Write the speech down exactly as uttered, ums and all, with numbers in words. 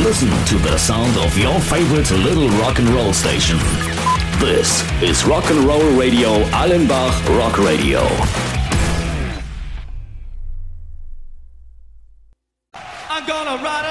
listen to the sound of your favorite little rock and roll station. This is Rock and Roll Radio, Allenbach Rock Radio. I'm gonna ride